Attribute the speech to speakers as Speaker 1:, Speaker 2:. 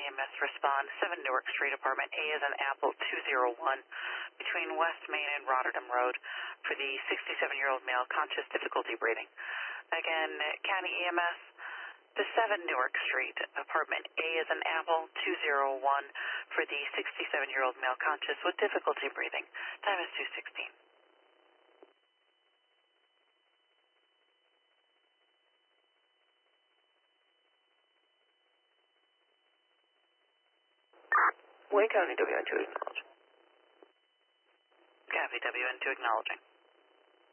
Speaker 1: EMS respond, 7 Newark Street, apartment A is an Apple 201, between West Main and Rotterdam Road, for the 67-year-old male, conscious, difficulty breathing. Again, County EMS, the 7 Newark Street, apartment A is an Apple 201, for the 67-year-old male, conscious, with difficulty breathing. Time is 2:16.
Speaker 2: Wayne County WN2 acknowledge.
Speaker 1: Copy, WN2 acknowledging.